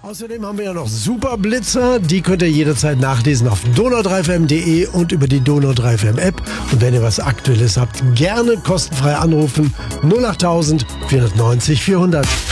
Außerdem haben wir ja noch Superblitzer. Die könnt ihr jederzeit nachlesen auf donau3fm.de und über die Donau3FM App. Und wenn ihr was Aktuelles habt, gerne kostenfrei anrufen. 08000 490 400.